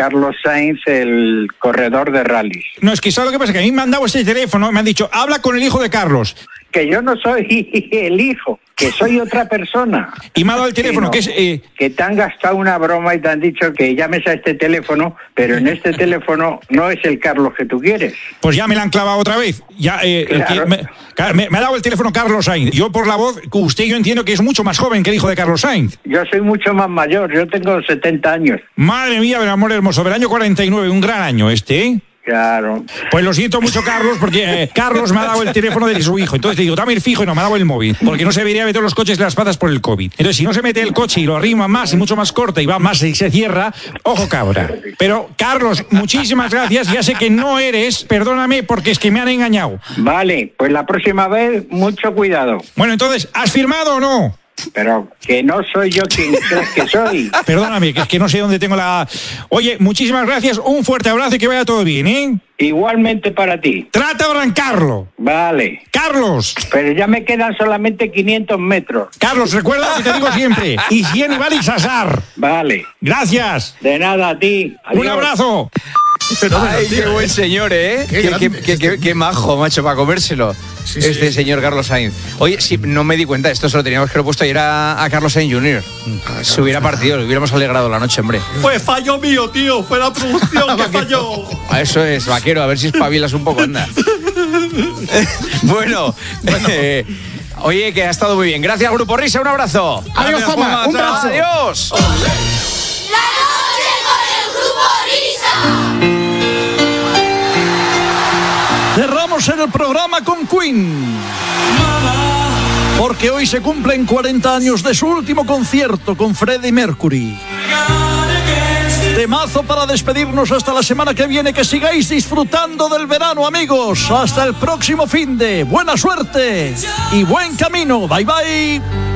Carlos Sainz, el corredor de rallies. No, es que ¿sabes lo que pasa? Que a mí me han dado este teléfono, me han dicho, habla con el hijo de Carlos. Que yo no soy el hijo, que soy otra persona. Y me ha dado el teléfono, que es... Que te han gastado una broma y te han dicho que llames a este teléfono, pero en este teléfono no es el Carlos que tú quieres. Pues ya me la han clavado otra vez. Ya, Claro. me ha dado el teléfono Carlos Sainz. Yo por la voz, usted yo entiendo que es mucho más joven que el hijo de Carlos Sainz. Yo soy mucho más mayor, yo tengo 70 años. Madre mía, del amor hermoso, del año 49, un gran año este, ¿eh? Claro. Pues lo siento mucho, Carlos, porque Carlos me ha dado el teléfono de su hijo. Entonces te digo, dame el fijo y no me ha dado el móvil. Porque no se debería meter los coches en las patas por el COVID. Entonces, si no se mete el coche y lo arrima más y mucho más corta y va más y se cierra, ojo cabra. Pero, Carlos, muchísimas gracias. Ya sé que no eres, perdóname, porque es que me han engañado. Vale, pues la próxima vez, mucho cuidado. Bueno, entonces, ¿has firmado o no? Pero que no soy yo quien crees que soy. Perdóname, que es que no sé dónde tengo la... Oye, muchísimas gracias, un fuerte abrazo y que vaya todo bien, ¿eh? Igualmente para ti. Trata de arrancarlo. Vale. Carlos. Pero ya me quedan solamente 500 metros. Carlos, recuerda lo que te digo siempre. Higiene, vale y sasar. Vale. Gracias. De nada a ti. Adiós. Un abrazo. Ay, qué buen señor, ¿eh? Qué majo, macho, para comérselo. Sí, este sí. señor Carlos Sainz. Oye, sí, no me di cuenta, esto se lo teníamos que haber puesto ayer a Carlos Sainz Jr. Se hubiera partido, le hubiéramos alegrado la noche, hombre. Fue fallo mío, tío. Fue la producción que falló. Eso es, vaquero, a ver si espabilas un poco, anda. Bueno. Oye, que ha estado muy bien. Gracias, Grupo Risa, un abrazo. Adiós, Juanma, un abrazo. Adiós. La noche con el Grupo Risa. Cerramos el programa con Queen, porque hoy se cumplen 40 años de su último concierto con Freddie Mercury. Temazo para despedirnos hasta la semana que viene. Que sigáis disfrutando del verano, amigos. Hasta el próximo finde. Buena suerte y buen camino. Bye bye.